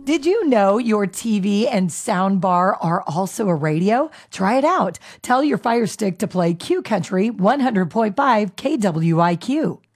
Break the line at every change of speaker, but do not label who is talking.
Did you know your TV and sound bar are also a radio? Try it out. Tell your Fire Stick to play Q Country 100.5 KWIQ.